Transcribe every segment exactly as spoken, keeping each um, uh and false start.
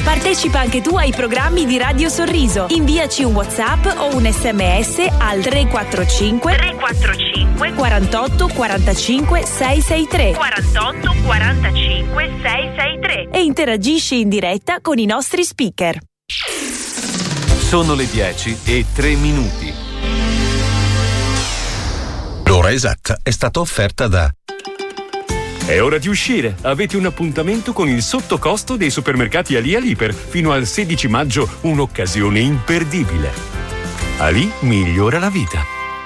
Partecipa anche tu ai programmi di Radio Sorriso. Inviaci un WhatsApp o un sms al tre quattro cinque tre quattro cinque quarantotto quarantacinque seicentosessantatré quarantotto quarantacinque seicentosessantatré e interagisci in diretta con i nostri speaker. Sono le dieci e tre minuti. L'ora esatta è stata offerta da... È ora di uscire. Avete un appuntamento con il sottocosto dei supermercati Ali Aliper. Fino al sedici maggio un'occasione imperdibile. Ali migliora la vita.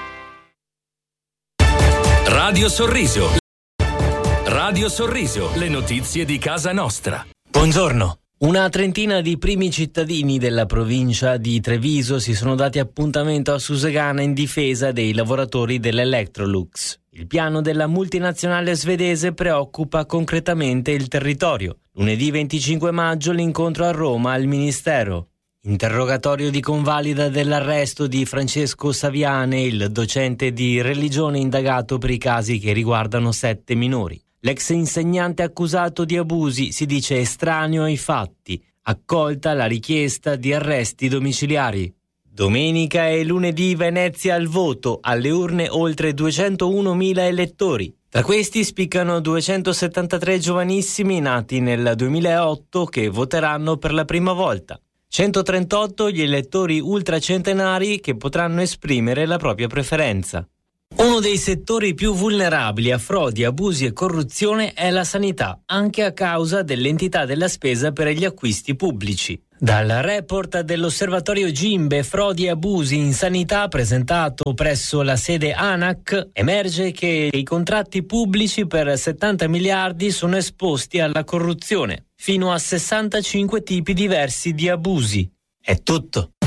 Radio Sorriso. Radio Sorriso, le notizie di casa nostra. Buongiorno. Una trentina di primi cittadini della provincia di Treviso si sono dati appuntamento a Susegana in difesa dei lavoratori dell'Electrolux. Il piano della multinazionale svedese preoccupa concretamente il territorio. Lunedì venticinque maggio l'incontro a Roma al Ministero. Interrogatorio di convalida dell'arresto di Francesco Saviane, il docente di religione indagato per i casi che riguardano sette minori. L'ex insegnante accusato di abusi si dice estraneo ai fatti. Accolta la richiesta di arresti domiciliari. Domenica e lunedì Venezia al voto, alle urne oltre duecentounomila elettori. Tra questi spiccano duecentosettantatré giovanissimi nati nel duemilaotto che voteranno per la prima volta. centotrentotto gli elettori ultracentenari che potranno esprimere la propria preferenza. Uno dei settori più vulnerabili a frodi, abusi e corruzione è la sanità, anche a causa dell'entità della spesa per gli acquisti pubblici. Dal report dell'osservatorio Gimbe Frodi e Abusi in Sanità presentato presso la sede ANAC emerge che i contratti pubblici per settanta miliardi sono esposti alla corruzione, fino a sessantacinque tipi diversi di abusi. È tutto.